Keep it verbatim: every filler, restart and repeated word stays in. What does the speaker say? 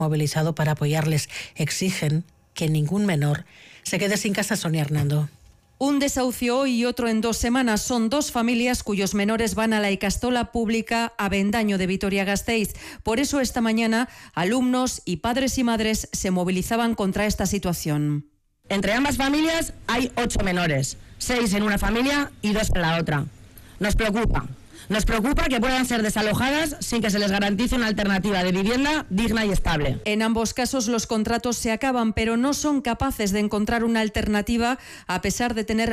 movilizado para apoyarles. Exigen que ningún menor se quede sin casa. Sonia Hernando. Un desahucio hoy y otro en dos semanas. Son dos familias cuyos menores van a la ikastola pública Avendaño de Vitoria-Gasteiz. Por eso esta mañana alumnos y padres y madres se movilizaban contra esta situación. Entre ambas familias hay ocho menores, seis en una familia y dos en la otra. Nos preocupa. Nos preocupa que puedan ser desalojadas sin que se les garantice una alternativa de vivienda digna y estable. En ambos casos los contratos se acaban, pero no son capaces de encontrar una alternativa a pesar de tener